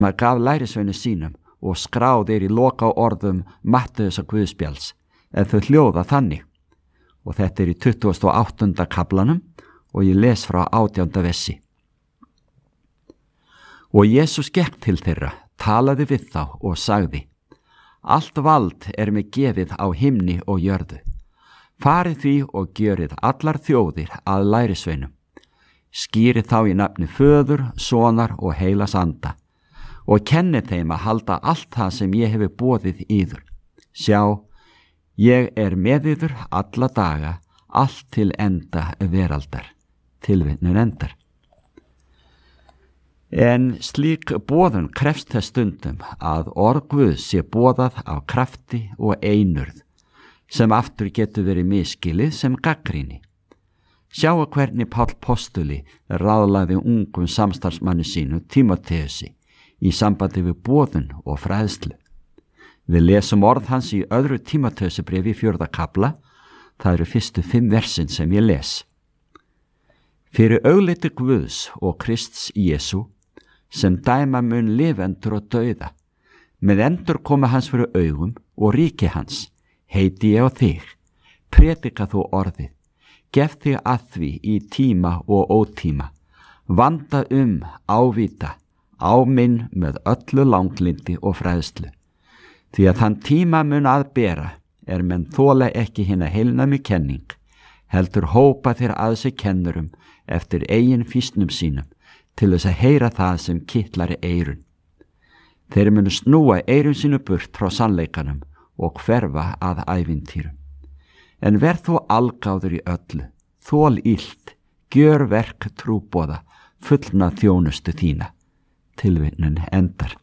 maður gaf lærisveinu sínum og skráðir í loka orðum Mattheusar Guðspjalls, en þau hljóða þannig. Og þetta í 28. kaplanum og ég les frá 18. versi. Og Jesús gekk til þeirra, talaði við þá og sagði: Allt vald mér gefið á himni og jörðu. Farið því og gjörið allar þjóðir að lærisveinum. Skýrið þá í nafni Föður, Sonar og Heilags Anda og kennið þeim að halda allt það sem ég hefi boðið yður. Sjá, ég með yður alla daga, allt til enda veraldar. Tilvitnun endar. En slík boðun krefst þess stundum að orð Guðs sé boðað af krafti og einurð, sem aftur getur verið misskilið sem gagnrýni. Sjáu hvernig Páll postuli ráðlagði ungum samstarfsmanni sínu Tímóteusi í sambandi við boðun og fræðslu. Við lesum orð hans í öðru Tímóteusbréfi 4. kafla, það eru fyrstu 5 versin sem ég les. Fyrir augliti Guðs og Krists Jesú, sem dæma mun lifendur og dauða, með endur koma hans fyrir augum og ríki hans, heiti ég á þig, predika þú orðið, gef þig að því í tíma og ótíma, vanda ávíta, áminn með öllu langlindi og fræðslu. Því að þann tíma mun að bera menn þola ekki hina heilnæmu kenning, heldur hópa þeir að sig kennurum eftir eigin fýsnum sínum til þess að heyra það sem kitlar eyrun. Þeir munu snúa eyrun sínu burt frá sannleikanum og hverfa að ævintýrum. En verð þú algáður í öllu, þól illt, gjör verk trúboða, fullna þjónustu þína. Tilvitnun endar.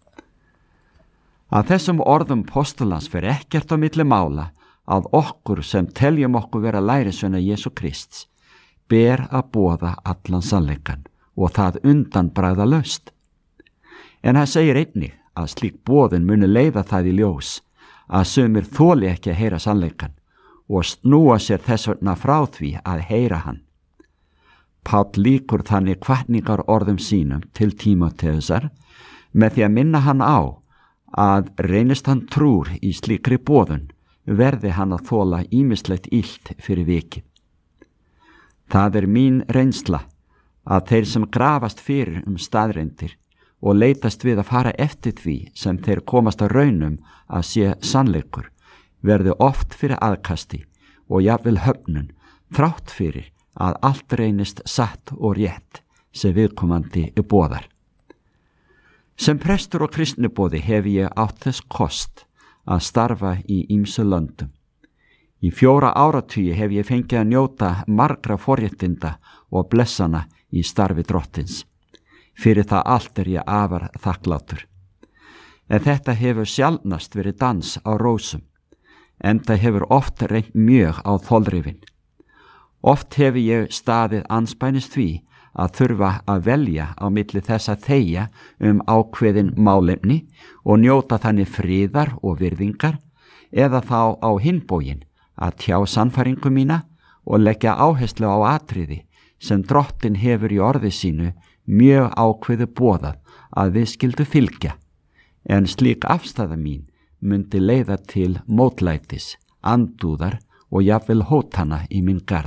Að þessum orðum postulans fer ekkert á milli mála að okkur sem teljum okkur vera lærisveina Jesú Krists ber að boða allan sannleikan og það undanbragðalaust. En hann segir einnig að slík boðun muni leiða það í ljós að sumir þoli ekki að heyra sannleikan og snúa sér þess vegna frá því að heyra hann. Páll lýkur þannig hvatningar orðum sínum til Tímóteusar með því að minna hann á að reynist hann trúr í slíkri boðun verði hann að þola ýmislegt illt fyrir vikið. Það mín reynsla að þeir sem grafast fyrir staðreyndir og leitast við að fara eftir því sem þeir komast að raunum að sé sannleikur verði oft fyrir aðkasti og jafnvel höfnun þrátt fyrir að allt reynist satt og rétt sem viðkomandi boðar. Sem prestur og kristniboði hef ég átt þess kost að starfa í ýmsu löndum. Í 4 áratugi hef ég fengið að njóta margra forréttinda og blessana í starfi Drottins. Fyrir það allt ég afar þakklátur. En þetta hefur sjaldnast verið dans á rósum, enda hefur oft reynt mjög á þolrifin. Oft hef ég staðið andspænis því að þurfa að velja á milli þess að þegja ákveðin málefni og njóta þannig friðar og virðingar eða þá á hinn bóginn að tjá sannfæringu mína og leggja áherslu á atriði sem Drottinn hefur í orði sínu mjög ákveðu boðað að við skildu fylgja, en slík afstaða mín myndi leiða til mótlætis, andúðar og jafnvel hótana í minn garð.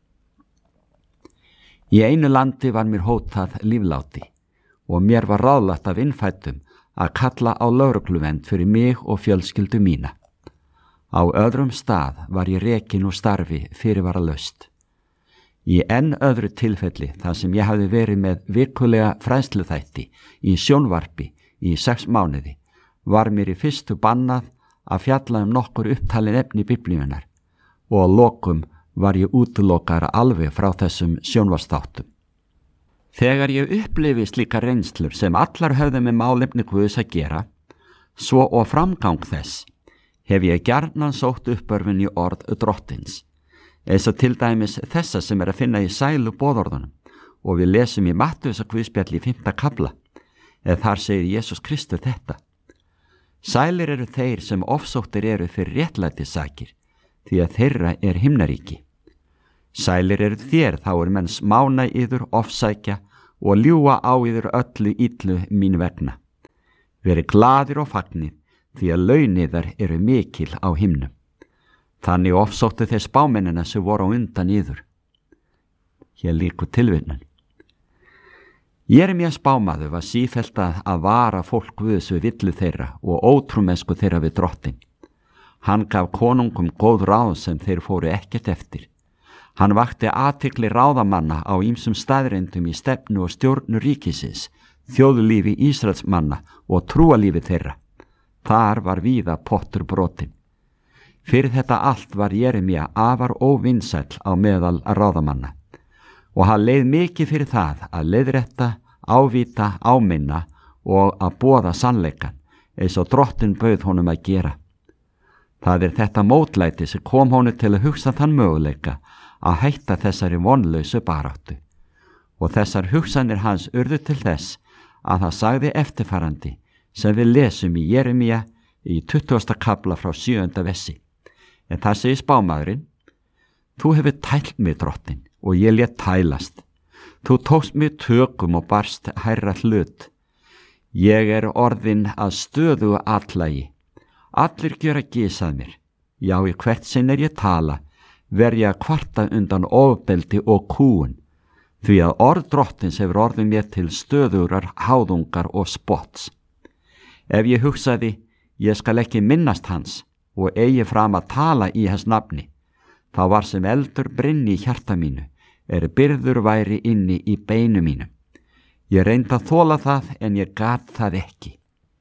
Í einu landi var mér hótað lífláti og mér var ráðlagt af innfæddum að kalla á lögregluvernd fyrir mig og fjölskyldu mína. Á öðrum stað var ég rekin úr starfi fyrirvaralaust. Í enn öðru tilfelli þar sem ég hafði verið með vikulega fræðsluþætti í sjónvarpi í 6 mánuði var mér í fyrstu bannað að fjalla nokkur upptalin efni Biblíunnar og að lokum var ég útilokaður alveg frá þessum sjónvarpsþáttum. Þegar ég upplifi slíka reynslur sem allar höfðu með málefni Guðs að gera, svo og framgang þess, hef ég gjarnan sótt uppörfun í orð Drottins, eins og til dæmis þessa sem að finna í sælu boðorðunum og við lesum í Mattheusar Guðspjalli í 5. kafla, eða þar segir Jesús Kristur þetta: Sælir eru þeir sem ofsóttir eru fyrir réttlætissakir, því að þeirra himnaríki. Sælir eru þér, þá menn smána yður, ofsækja og ljúga á yður öllu illu mín vegna. Verið glaðir og fagnir, því að launiðar eru mikil á himnum. Þannig ofsóttu þeir spámennina sem voru á undan yður. Hér lýkur tilvitnun. Jeremías spámaður var sífellt að vara fólk Guðs við villu þeirra og ótrúmennsku þeirra við drottin. Hann gaf konungum góð ráð sem þeir fóru ekkert eftir. Hann vakti athygli ráðamanna á ýmsum staðreyndum í stefnu og stjórnu ríkisins, þjóðlífi Ísraelsmanna og trúalífi þeirra. Þar var víða pottur brotin. Fyrir þetta allt var Jeremía afar óvinsæll á meðal ráðamanna og hann leið mikið fyrir það að leiðrétta, ávíta, áminna og að boða sannleikan eins og drottin bauð honum að gera. Það þetta mótlæti sem kom honum til að hugsa þann möguleika að hætta þessari vonlausu baráttu og þessar hugsanir hans urðu til þess að það sagði eftirfarandi sem við lesum í Jeremía í 20. kafla frá 7. versi. En það segir spámaðurinn: Þú hefur tælt mig, drottin, og ég lét tælast. Þú tókst mig tökum og barst hærra hlut. Ég orðin að stöðugu atlægi. Allir gjöra gysað mér. Já, í hvert sinn ég tala, verð ég að kvarta undan ofbeldi og kúun, því að orð drottins hefur orðið mér til stöðurar háðungar og spotts. Ef ég hugsaði, ég skal ekki minnast hans og eigi fram að tala í hans nafni, þá var sem eldur brynni í hjarta mínu, byrður væri inni í beinu mínu. Ég reyndi að þola það en ég gat það ekki.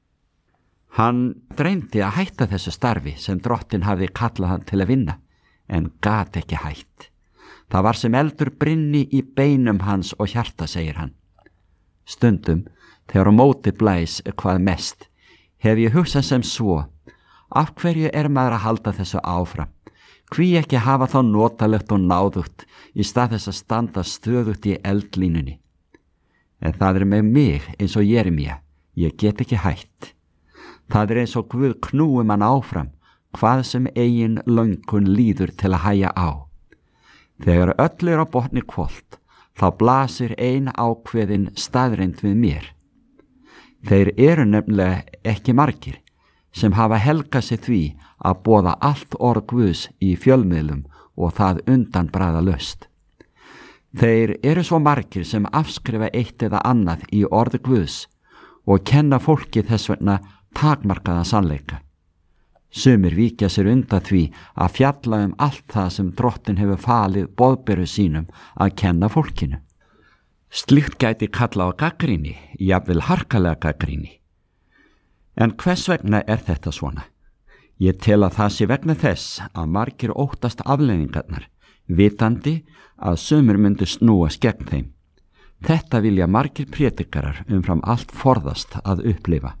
Hann reyndi að hætta þessu starfi sem drottin hafði kallað hann til að vinna, en gat ekki hætt. Það var sem eldur brynni í beinum hans og hjarta, segir hann. Stundum, þegar á móti blæs hvað mest, hef ég hugsað sem svo: af hverju maður að halda þessu áfram? Hví ekki hafa þá notalegt og náðugt í stað þess að standa stöðugt í eldlínunni? En það með mig eins og Jeremía, ég get ekki hætt. Það eins og Guð knúi mann áfram, hvað sem eigin löngun líður til að hæja á. Þegar öll á botni hvolft, þá blasir ein ákveðin staðreynd við mér. Þeir nefnilega ekki margir sem hafa helgað sig því að boða allt orð Guðs í fjölmiðlum og það undanbragðalaust. Þeir svo margir sem afskrifa eitt eða annað í orði Guðs og kenna fólki þess vegna takmarkaða sannleika. Sumir víkja sér undan því að fjalla allt það sem drottin hefur falið boðberu sínum að kenna fólkinu. Slíkt gæti kalla á gagnrýni, jafnvel harkalega gagnrýni. En hvers vegna þetta svona? Ég tel að það sé vegna þess að margir óttast afleiðingarnar, vitandi að sumir myndu snúast gegn þeim. Þetta vilja margir prédikarar umfram allt forðast að upplifa.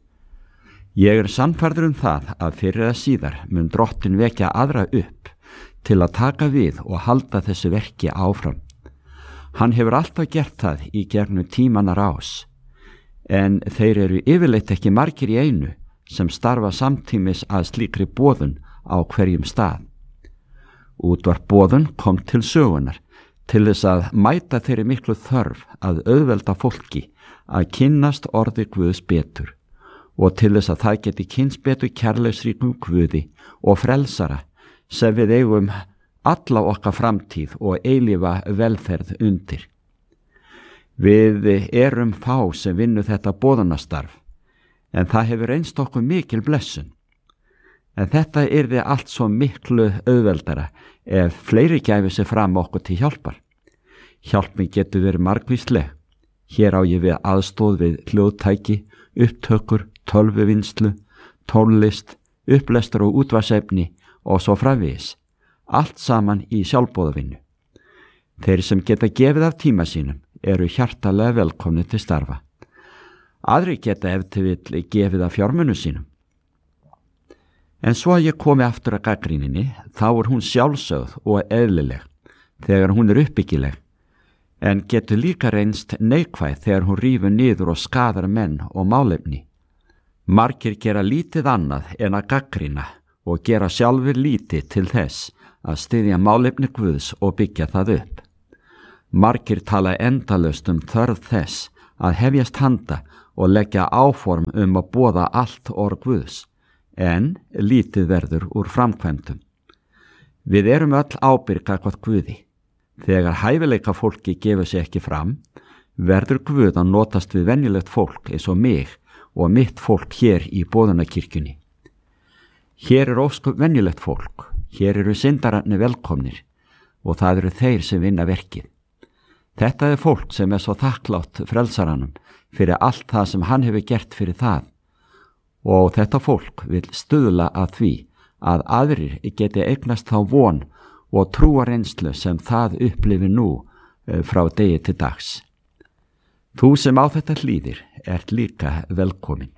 Ég sannfærður það að fyrir eða síðar mun drottin vekja aðra upp til að taka við og halda þessu verki áfram. Hann hefur alltaf gert það í gegnum tímanna rás, en þeir yfirleitt ekki margir í einu sem starfa samtímis að slíkri boðun á hverjum stað. Útvarpboðun kom til sögunar til þess að mæta þeirri miklu þörf að auðvelda fólki að kynnast orði Guðs betur og til þess að það geti kynnst betur kærleiksríkum Guði og frelsara sem við eigum alla okkar framtíð og eilífa velferð undir. Við fá sem vinnu þetta boðunastarf, en það hefur reynst okkur mikil blessun. En þetta yrði allt svo miklu auðveldara ef fleiri gæfi sig fram okkur til hjálpar. Hjálpin getur verið margvísleg. Hér á ég við aðstóð við hljóðtæki, upptökur, tölvuvinnslu, tónlist, upplestur og útvarpsefni og svo framvegis. Allt saman í sjálfboðavinnu. Þeir sem geta gefið af tíma sínum hjartalega velkomni til starfa. Aðri geta ef til vill gefið af fjármunum sínum. En svo að ég komi aftur að gagnrýninni, þá hún sjálfsögð og eðlileg þegar hún uppbyggileg, en getur líka reynst neikvæð þegar hún rífur niður og skadar menn og málefni. Margir gera lítið annað en að gagnrýna og gera sjálfur lítið til þess að styðja málefni Guðs og byggja það upp. Margir tala endalaust þörf þess að hefjast handa og leggja áform að boða allt orð Guðs, en lítið verður úr framkvæmdum. Við erum öll ábyrg gagnvart Guði. Þegar hæfileika fólki gefur sig ekki fram, verður Guð að notast við venjulegt fólk eins og mig og mitt fólk hér í boðunarkirkjunni. Hér ósköp venjulegt fólk, hér eru syndararnir velkomnir og það eru þeir sem vinna verkið. Þetta er fólk sem svo þakklátt frelsaranum fyrir allt það sem hann hefur gert fyrir það, og þetta fólk vil stuðla að því að aðrir geti eignast þá von og trúarreynslu sem það upplifir nú frá degi til dags. Þú sem á þetta hlýðir ert líka velkomin.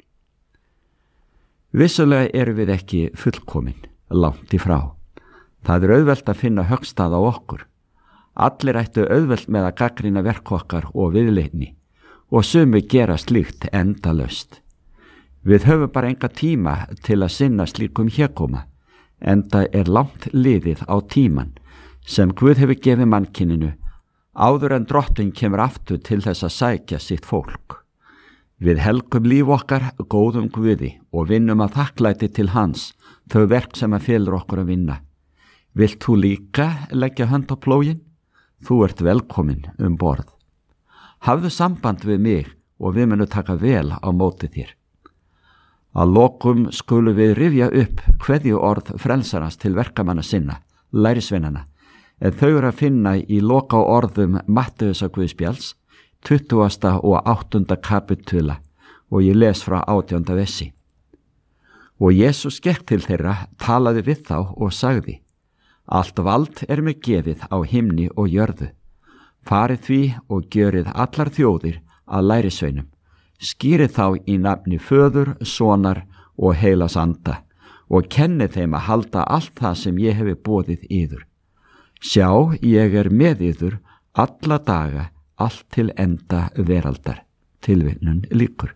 Vissulega eru við ekki fullkomin, langt í frá. Það er auðvelt að finna höggstað á okkur. Allir ættu auðvelt með að gagnrýna verk okkar og viðleitni og sumir gera slíkt endalaust. Við höfum bara enga tíma til að sinna slíkum hégóma, enda er langt liðið á tíman sem Guð hefur gefið mannkyninu áður en drottinn kemur aftur til þess að sækja sitt fólk. Við helgum líf okkar góðum Guði og vinnum að þakklæti til hans þau verk sem að felur okkur að vinna. Vilt þú líka leggja hönd á plógin? Þú ert velkomin borð. Hafðu samband við mig og við munum taka vel á móti þér. Að lokum skulum við rifja upp kveðjuorð frelsarans til verkamanna sinna, lærisveinana, en þau eru að finna í loka orðum Mattheusar Guðspjalls, 20. og 8. kapitula, og ég les frá 18. versi. Og Jesús gekk til þeirra, talaði við þá og sagði: Allt vald er mér gefið á himni og jörðu. Farið því og gjörið allar þjóðir að lærisveinum. Skýrið þá í nafni Föður, Sonar og Heilags Anda og kennið þeim að halda allt það sem ég hefi boðið yður. Sjá, ég er með yður alla daga, allt til enda veraldar. Tilvitnun lýkur.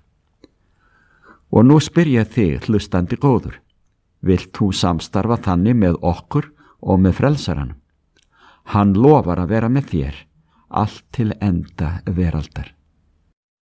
Og nú spyr ég þig, hlustandi góður, vilt þú samstarfa þannig með okkur og með frelsaranum? Hann lofar að vera með þér, allt til enda veraldar.